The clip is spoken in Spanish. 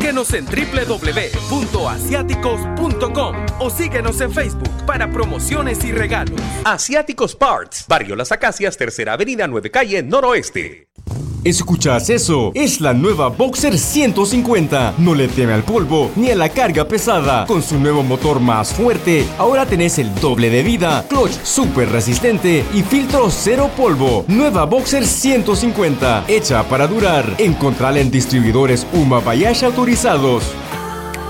Búsquenos en www.asiaticos.com o síguenos en Facebook para promociones y regalos. Asiáticos Parts, Barrio Las Acacias, Tercera Avenida, 9 Calle, Noroeste. ¿Escuchas eso? Es la nueva Boxer 150. No le teme al polvo ni a la carga pesada. Con su nuevo motor más fuerte, ahora tenés el doble de vida, clutch súper resistente y filtro cero polvo. Nueva Boxer 150, hecha para durar. Encontrala en distribuidores Uma Bayash autorizados.